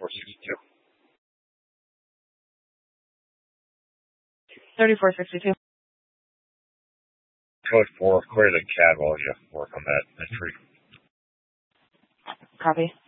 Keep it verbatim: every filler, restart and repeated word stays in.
thirty-four sixty-two. thirty-four sixty-two. Code four, clear the cab while you work on that entry. Copy.